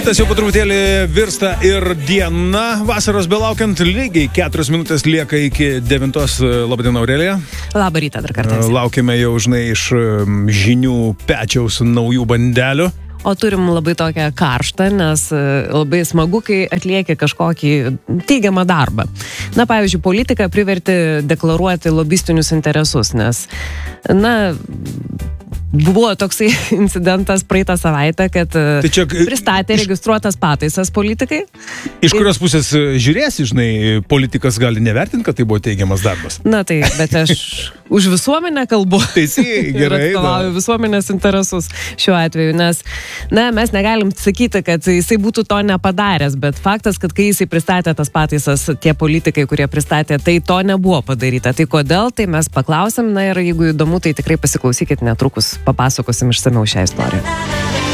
Tas jau po truputėlį virsta ir diena, vasaros belaukiant, lygiai 4 minutės lieka iki 9. Labadiena, Aurelija. Labą rytą dar kartą. Laukiame jau, žinai, iš žinių pečiaus naujų bandelių. O turim labai tokią karštą, nes labai smagu, kai atlieki kažkokį teigiamą darbą. Na, pavyzdžiui, politika privertė deklaruoti lobistinius interesus, nes, buvo toksai incidentas praeitą savaitę, kad pristatė registruotas pataisas politikai. Iš kurios pusės žiūrėsi, žinai, politikas gali nevertinti, kad tai buvo teigiamas darbas. Na tai, bet aš už visuomenę kalbu. Teisingai, gerai. Ir atstovauju visuomenės interesus šiuo atveju, nes, mes negalim sakyti, kad jisai būtų to nepadaręs, bet faktas, kad kai jisai pristatė tas pataisas, tie politikai, kurie pristatė, tai to nebuvo padaryta. Tai kodėl, tai mes paklausėm, ir jeigu įdomu, tai tikrai pasiklausykit netrukus. Papasakosim išsamiau šią istoriją.